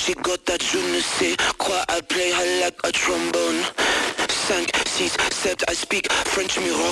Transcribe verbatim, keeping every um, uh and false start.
She got that je ne sais quoi, I play her like a trombone. Cinq, six, sept, I speak French mirror